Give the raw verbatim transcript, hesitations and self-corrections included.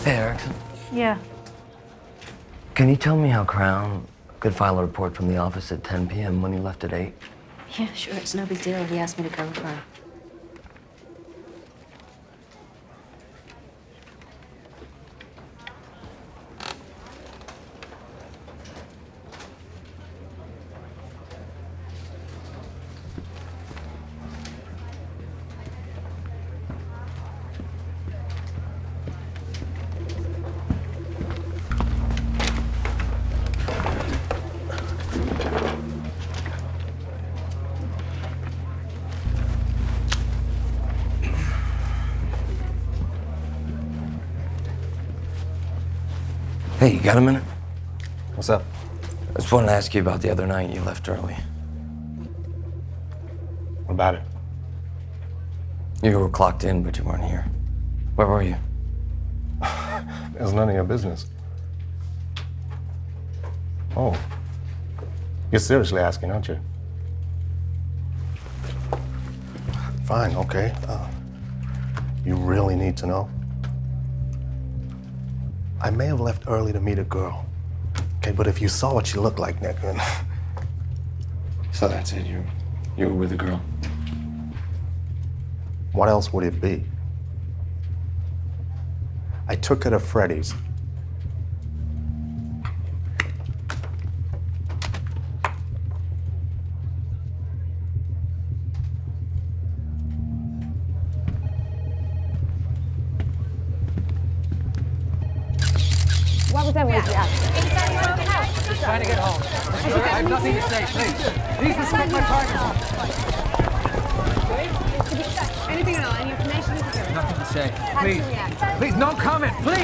Hey, Erickson. Yeah. Can you tell me how Crown could file a report from the office at ten p m when he left at eight? Yeah, sure. It's no big deal. He asked me to cover for him. Hey, you got a minute? What's up? I just wanted to ask you about the other night you left early. What about it? You were clocked in, but you weren't here. Where were you? It's none of your business. Oh. You're seriously asking, aren't you? Fine, okay. Uh, you really need to know? I may have left early to meet a girl. Okay, but if you saw what she looked like, Nick, then... So that's it, you, you were with a girl? What else would it be? I took her to Freddy's. What was everyone's reaction? Inside your own house. Just trying to get home. I have nothing to say, please. Please respect my privacy. Anything at all? Any information? Nothing to say. Please. Please, no comment, please.